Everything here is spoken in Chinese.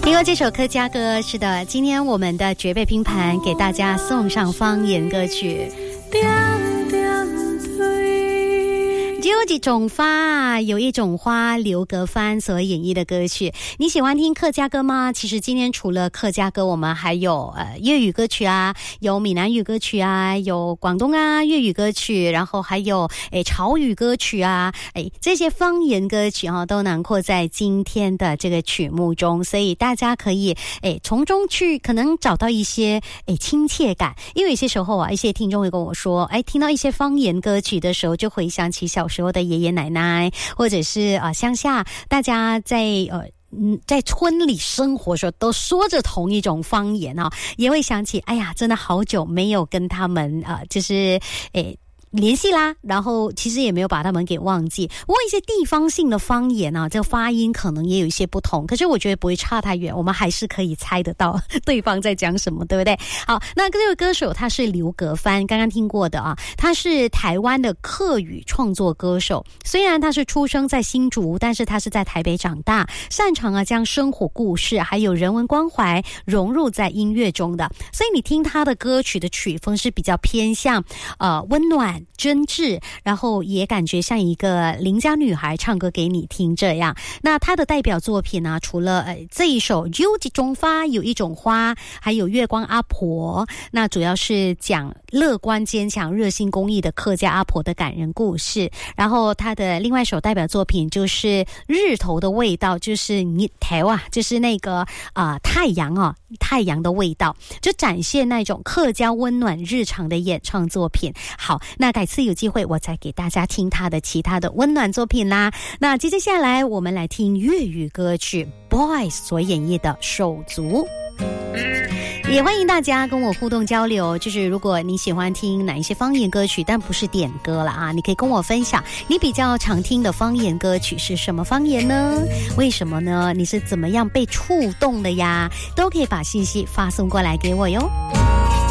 听过这首客家歌，是的，今天我们的绝配拼盘给大家送上方言歌曲。有几种花，有一种花，刘格帆所演绎的歌曲。你喜欢听客家歌吗？其实今天除了客家歌，我们还有粤语歌曲啊，有闽南语歌曲啊，有广东啊粤语歌曲，然后还有潮语歌曲啊，这些方言歌曲都囊括在今天的这个曲目中，所以大家可以从中去可能找到一些亲切感。因为有些时候啊，一些听众会跟我说，听到一些方言歌曲的时候，就回想起小时候的爷爷奶奶，或者是乡下大家在村里生活的时候都说着同一种方言也会想起哎呀，真的好久没有跟他们就是联系啦，然后其实也没有把他们给忘记。不过一些地方性的方言这个发音可能也有一些不同，可是我觉得不会差太远，我们还是可以猜得到对方在讲什么，对不对？好，那这个歌手他是刘格帆，刚刚听过的他是台湾的客语创作歌手，虽然他是出生在新竹，但是他是在台北长大，擅长将生活故事还有人文关怀融入在音乐中的，所以你听他的歌曲的曲风是比较偏向温暖真挚，然后也感觉像一个邻家女孩唱歌给你听这样。那她的代表作品呢，除了这一首有几种花，有一种花，还有月光阿婆，那主要是讲乐观坚强热心公益的客家阿婆的感人故事。然后她的另外一首代表作品就是日头的味道，就是日头就是那个太阳的味道，就展现那种客家温暖日常的演唱作品。好，那改次有机会我再给大家听他的其他的温暖作品啦。那接下来我们来听粤语歌曲 Boys 所演绎的手足。也欢迎大家跟我互动交流，就是如果你喜欢听哪一些方言歌曲，但不是点歌了你可以跟我分享你比较常听的方言歌曲是什么方言呢？为什么呢？你是怎么样被触动的呀？都可以把信息发送过来给我哟。